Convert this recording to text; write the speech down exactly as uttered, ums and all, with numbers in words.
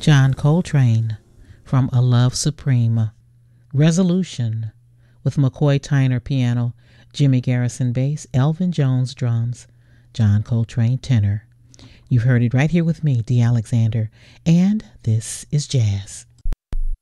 John Coltrane from A Love Supreme. Resolution with McCoy Tyner piano, Jimmy Garrison bass, Elvin Jones drums, John Coltrane tenor. You've heard it right here with me, Dee Alexander, and this is Jazz.